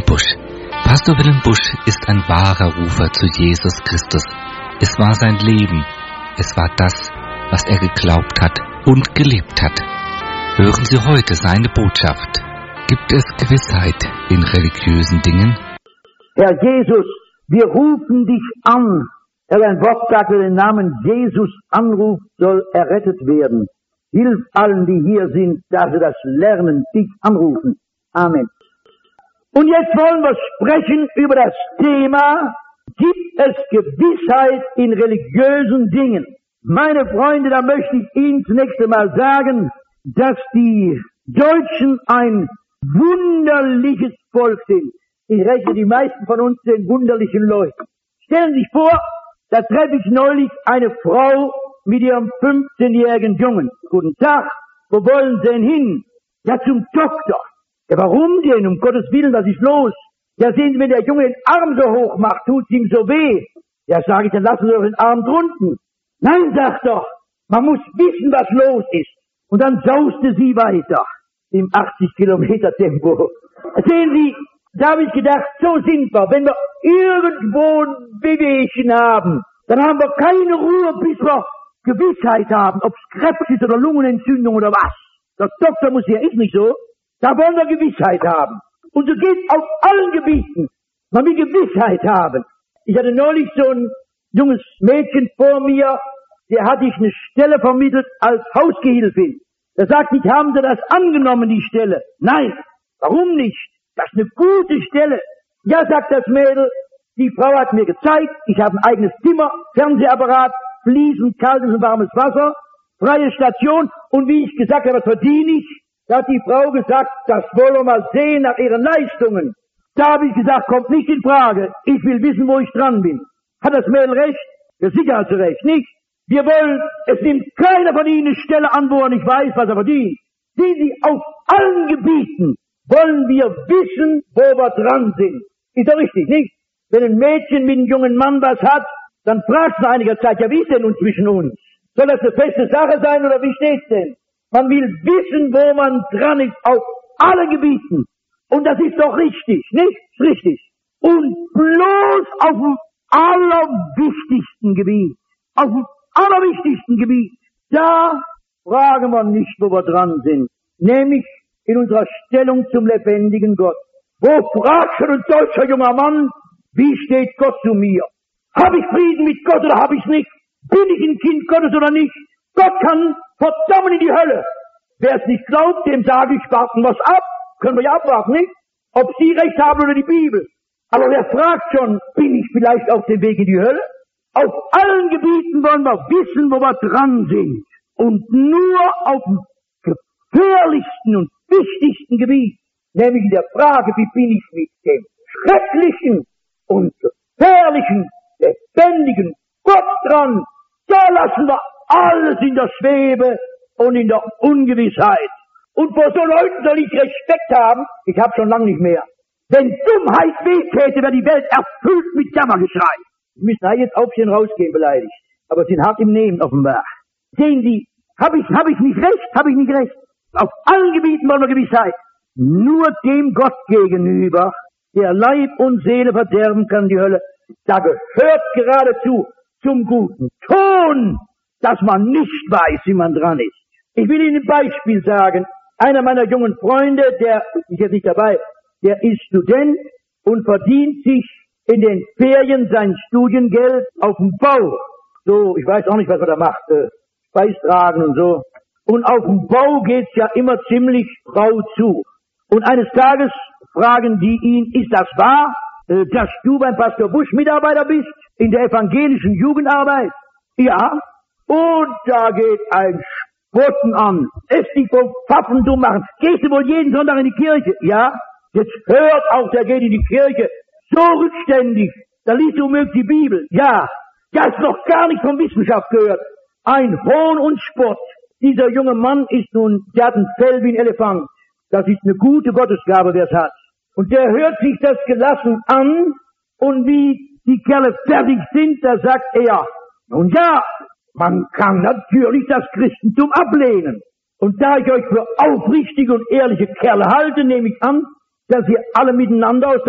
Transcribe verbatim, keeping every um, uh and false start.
Busch. Pastor Wilhelm Busch ist ein wahrer Rufer zu Jesus Christus. Es war sein Leben. Es war das, was er geglaubt hat und gelebt hat. Hören Sie heute seine Botschaft. Gibt es Gewissheit in religiösen Dingen? Herr Jesus, wir rufen dich an. Herr, ein Wort sagt, wer den Namen Jesus anruft, soll errettet werden. Hilf allen, die hier sind, dass sie das lernen, dich anrufen. Amen. Und jetzt wollen wir sprechen über das Thema, gibt es Gewissheit in religiösen Dingen? Meine Freunde, da möchte ich Ihnen zunächst einmal sagen, dass die Deutschen ein wunderliches Volk sind. Ich rechne, die meisten von uns sind wunderlichen Leute. Stellen Sie sich vor, da treffe ich neulich eine Frau mit ihrem fünfzehnjährigen Jungen. Guten Tag, wo wollen Sie denn hin? Ja, zum Doktor. Ja, warum denn? Um Gottes Willen, was ist los? Ja, sehen Sie, wenn der Junge den Arm so hoch macht, tut's ihm so weh. Ja, sage ich, dann lassen Sie doch den Arm drunten. Nein, sagt doch, man muss wissen, was los ist. Und dann sauste sie weiter im achtzig Kilometer Tempo. Sehen Sie, da habe ich gedacht, so sind wir. Wenn wir irgendwo ein Bewegchen haben, dann haben wir keine Ruhe, bis wir Gewissheit haben, ob es Krebs ist oder Lungenentzündung oder was. Der Doktor muss ja, ist nicht so. Da wollen wir Gewissheit haben. Und so geht es auf allen Gebieten. Man will Gewissheit haben. Ich hatte neulich so ein junges Mädchen vor mir, der hatte ich eine Stelle vermittelt als Hausgehilfin. Da sagte ich, haben Sie das angenommen, die Stelle? Nein. Warum nicht? Das ist eine gute Stelle. Ja, sagt das Mädel, die Frau hat mir gezeigt, ich habe ein eigenes Zimmer, Fernsehapparat, fließend kaltes und warmes Wasser, freie Station und wie ich gesagt habe, was verdiene ich? Da hat die Frau gesagt, das wollen wir mal sehen nach ihren Leistungen. Da habe ich gesagt, kommt nicht in Frage. Ich will wissen, wo ich dran bin. Hat das Mädel recht? Ja, sicher hat sie recht, nicht? Wir wollen, es nimmt keiner von Ihnen eine Stelle an, wo er nicht weiß, was er verdient. Sehen Sie, auf allen Gebieten wollen wir wissen, wo wir dran sind. Ist doch richtig, nicht? Wenn ein Mädchen mit einem jungen Mann was hat, dann fragt man einiger Zeit, ja, wie ist denn nun zwischen uns? Soll das eine feste Sache sein oder wie steht's denn? Man will wissen, wo man dran ist, auf allen Gebieten. Und das ist doch richtig, nicht? Ist richtig. Und bloß auf dem allerwichtigsten Gebiet, auf dem allerwichtigsten Gebiet, da fragen wir nicht, wo wir dran sind. Nämlich in unserer Stellung zum lebendigen Gott. Wo fragt schon ein deutscher junger Mann, wie steht Gott zu mir? Habe ich Frieden mit Gott oder habe ich es nicht? Bin ich ein Kind Gottes oder nicht? Gott kann verdammen in die Hölle. Wer es nicht glaubt, dem sage ich, warten wir's ab. Können wir ja abwarten, nicht? Ob Sie recht haben oder die Bibel. Aber wer fragt schon, bin ich vielleicht auf dem Weg in die Hölle? Auf allen Gebieten wollen wir wissen, wo wir dran sind. Und nur auf dem gefährlichsten und wichtigsten Gebiet, nämlich in der Frage, wie bin ich mit dem schrecklichen und gefährlichen, lebendigen Gott dran, da lassen wir alles in der Schwebe und in der Ungewissheit. Und vor so Leuten soll ich Respekt haben, ich habe schon lange nicht mehr. Wenn Dummheit wehtäte, wäre die Welt erfüllt mit Jammergeschrei. Sie müssen da jetzt aufstehen, rausgehen, beleidigt. Aber sind hart im Nehmen offenbar. Sehen Sie, habe ich, hab ich nicht recht, habe ich nicht recht. Auf allen Gebieten wollen wir Gewissheit. Nur dem Gott gegenüber, der Leib und Seele verderben kann, die Hölle, da gehört geradezu zum guten Ton, dass man nicht weiß, wie man dran ist. Ich will Ihnen ein Beispiel sagen. Einer meiner jungen Freunde, der ist jetzt nicht dabei, der ist Student und verdient sich in den Ferien sein Studiengeld auf dem Bau. So, ich weiß auch nicht, was er da macht, äh, Speis tragen und so. Und auf dem Bau geht's ja immer ziemlich rau zu. Und eines Tages fragen die ihn, ist das wahr, äh, dass du beim Pastor Busch Mitarbeiter bist in der evangelischen Jugendarbeit? Ja. Und da geht ein Spotten an. Es dich vom Pfaffen dumm machen. Gehst du wohl jeden Sonntag in die Kirche? Ja. Jetzt hört auch, der geht in die Kirche. So rückständig. Da liest du womöglich die Bibel. Ja. Der ist noch gar nicht von Wissenschaft gehört. Ein Hohn und Spott. Dieser junge Mann ist nun, der hat ein Fell wie ein Elefant. Das ist eine gute Gottesgabe, wer es hat. Und der hört sich das gelassen an. Und wie die Kerle fertig sind, da sagt er, nun ja, man kann natürlich das Christentum ablehnen. Und da ich euch für aufrichtige und ehrliche Kerle halte, nehme ich an, dass ihr alle miteinander aus